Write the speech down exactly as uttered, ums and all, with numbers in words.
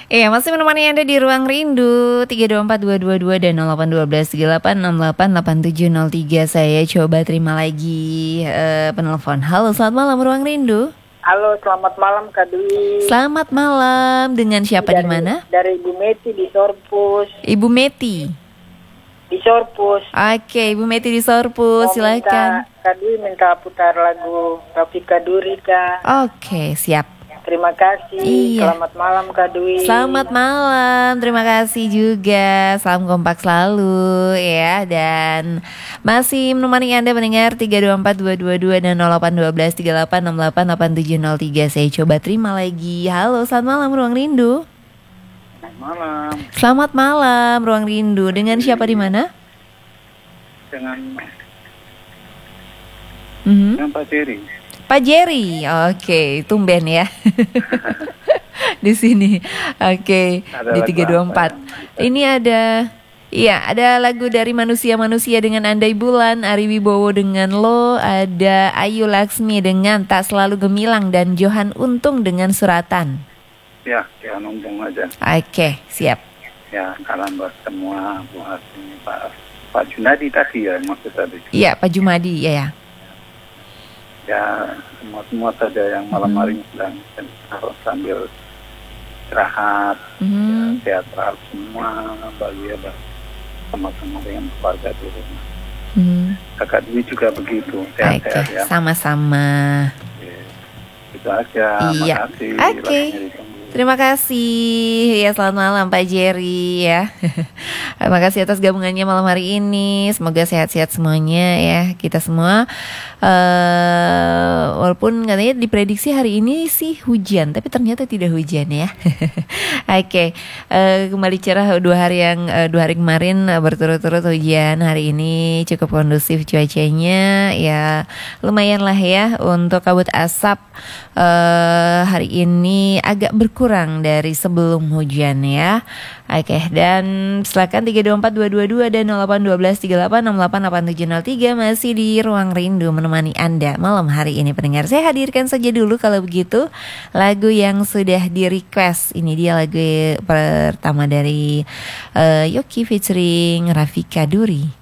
Iya, masih menemani Anda di Ruang Rindu tiga dua empat dua dua dua dan nol delapan satu dua tiga delapan enam delapan delapan tujuh nol tiga. Saya coba terima lagi uh, penelpon. Halo, selamat malam Ruang Rindu. Halo, selamat malam Kak Dwi. Selamat malam. Dengan siapa di mana? Dari Ibu Meti di Sorpus. Ibu Meti di Sorpus. Oke, Ibu Meti di Sorpus, silakan. Kak Dwi minta putar lagu Rafika Duri, Kak. Oke, siap. Terima kasih. Iya. Selamat malam Kak Dwi. Selamat malam. Terima kasih juga. Salam kompak selalu ya. Dan masih menemani Anda mendengar tiga dua empat dua dua dua dan nol delapan satu dua tiga delapan enam delapan delapan tujuh nol tiga. Saya coba terima lagi. Halo, selamat malam Ruang Rindu. Selamat malam. Selamat malam Ruang Rindu. Dengan siapa di mana? Dengan mm-hmm. dengan Pak Jerry. Pak Jerry, oke, tumben ya di sini, oke, di tiga dua empat. Ini ada, iya, ada lagu dari Manusia-Manusia dengan Andai Bulan, Ari Wibowo dengan Lo, ada Ayu Laksmi dengan Tak Selalu Gemilang dan Johan Untung dengan Suratan. Ya, Johan Untung aja. Oke, siap. Ya, kalian buat semua buat ini, Pak Pak Junadi tadi ya maksud tadi. Iya, Pak Jumadi, ya ya. Ya, semua-semua saja yang malam hari ini sedang harus sambil istirahat, mm-hmm. ya, sehat semua, bahagia sama-sama dengan keluarga di rumah. Mm-hmm. Kakak Dwi juga begitu, sehat-sehat okay. ya. Sama-sama. Oke. Itu aja, iya. makasih. Oke. Okay. Terima kasih. Ya, selamat malam Pak Jerry ya. Terima kasih atas gabungannya malam hari ini. Semoga sehat-sehat semuanya ya. Kita semua uh, walaupun katanya diprediksi hari ini sih hujan, tapi ternyata tidak hujan ya. Oke, okay. uh, kembali cerah dua hari yang uh, dua hari kemarin uh, berturut-turut hujan. Hari ini cukup kondusif cuacanya. Ya, lumayan lah ya untuk kabut asap uh, hari ini agak berkurang kurang dari sebelum hujan ya. Oke, okay, dan silakan tiga dua empat dua dua dua dan nol delapan satu dua tiga delapan enam delapan delapan tujuh nol tiga masih di Ruang Rindu menemani Anda malam hari ini pendengar. Saya hadirkan saja dulu kalau begitu lagu yang sudah di request. Ini dia lagu pertama dari uh, Yoki featuring Rafika Duri.